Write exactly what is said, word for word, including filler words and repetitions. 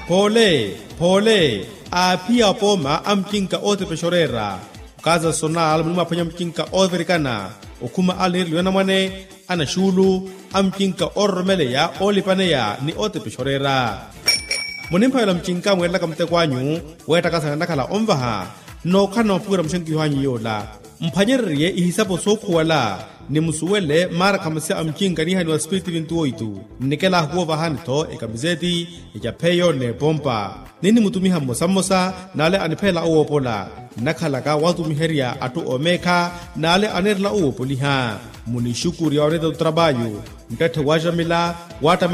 Pole, pole, a pia poma amkinka ote peshorera. Kaza sonal mnuma panya mkinka overikana. Okuma alir liwana mwane, ana shulu, amkinka ormele ya olipane ya ni ote peshorera. Munimpa yala mkinka mwela kamte kwanyu, weta kasa nakala omvaha, no kana mpura mshenki yuhanyi yola. Mpanyerye ihisapo soku wala, ni musuwele mara kamase amkinka ni hani wa spiriti vintuo itu. Nikela huo vahani to, eka mizeti, eka peyo ne bomba. Nini mutumiha mosa mosa, nale anipela uwo pola. Nakalaka watu miheria atu omeka, nale anerla uwo poliha. Munishukuri ya oreda utrabayo. Mtete wajamila, wata